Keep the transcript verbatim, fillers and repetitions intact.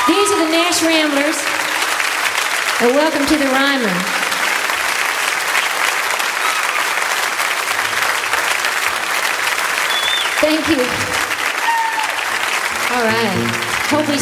These are the Nash Ramblers, and welcome to the Ryman. Thank you. All right. Hope we